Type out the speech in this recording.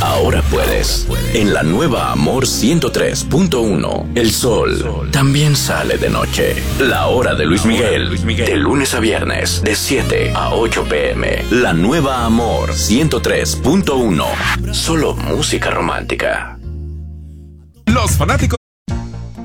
ahora puedes. En la nueva Amor 103.1, el sol también sale de noche. La hora de Luis Miguel, de lunes a viernes, de 7 a 8 p.m. La nueva Amor 103.1, solo música romántica. Los fanáticos